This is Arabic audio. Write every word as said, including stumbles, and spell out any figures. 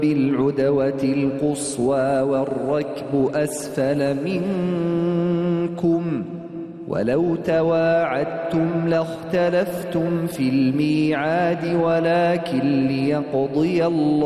بالعدوة القصوى والركب أسفل منكم ولو تواعدتم لاختلفتم في الميعاد ولكن ليقضي الله